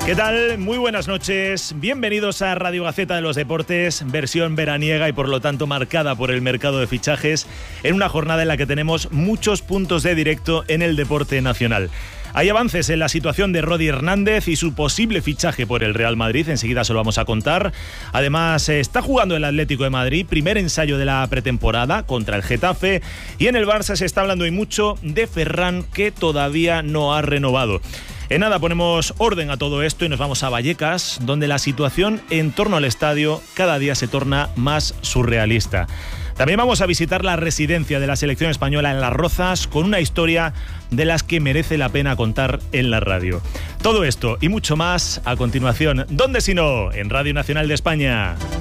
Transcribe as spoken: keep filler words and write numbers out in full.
¿Qué tal? Muy buenas noches. Bienvenidos a Radio Gaceta de los Deportes, versión veraniega y por lo tanto marcada por el mercado de fichajes, en una jornada en la que tenemos muchos puntos de directo en el deporte nacional. Hay avances en la situación de Rodi Hernández y su posible fichaje por el Real Madrid, enseguida se lo vamos a contar. Además, está jugando el Atlético de Madrid, primer ensayo de la pretemporada contra el Getafe, y en el Barça se está hablando y mucho de Ferran, que todavía no ha renovado. En nada ponemos orden a todo esto y nos vamos a Vallecas, donde la situación en torno al estadio cada día se torna más surrealista. También vamos a visitar la residencia de la selección española en Las Rozas, con una historia de las que merece la pena contar en la radio. Todo esto y mucho más a continuación. ¿Dónde si no? En Radio Nacional de España.